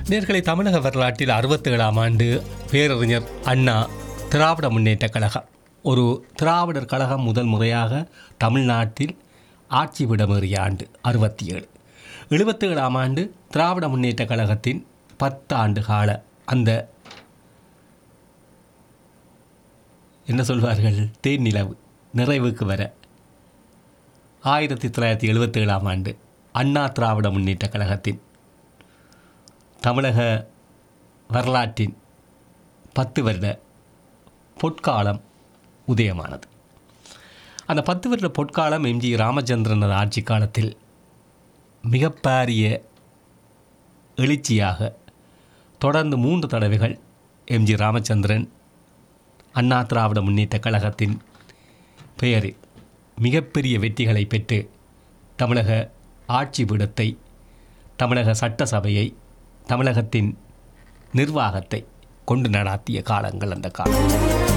நேர்களை தமிழக வரலாற்றில் 67ஆம் ஆண்டு பேரறிஞர் அண்ணா திராவிட முன்னேற்ற கழகம், ஒரு திராவிடர் கழகம் முதல் முறையாக தமிழ்நாட்டில் ஆட்சி விடமேறிய ஆண்டு 67. 77ஆம் ஆண்டு திராவிட முன்னேற்ற கழகத்தின் 10 ஆண்டு கால அந்த என்ன சொல்வார்கள் தேர்நிலவு நிறைவுக்கு வர 1977ஆம் ஆண்டு அண்ணா திராவிட முன்னேற்ற கழகத்தின் தமிழக வரலாற்றின் 10 வருட பொற்காலம் உதயமானது. அந்த 10 வருட பொற்காலம் எம்ஜி ராமச்சந்திரன் ஆட்சி காலத்தில் மிகப்பெரிய எழுச்சியாக தொடர்ந்து 3 தடவைகள் எம்ஜி ராமச்சந்திரன் அண்ணா திராவிட முன்னேற்ற கழகத்தின் பெயரில் மிகப்பெரிய வெற்றிகளை பெற்று தமிழக ஆட்சி பீடத்தை, தமிழக சட்டசபையை, தமிழகத்தின் நிர்வாகத்தை கொண்டு நடாத்திய காலங்கள் அந்த காலம்.